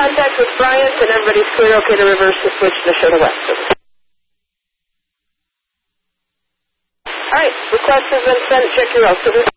contact with Bryant, and everybody's clear, okay to reverse the switch to show to west. All right, request has been sent. Check your route.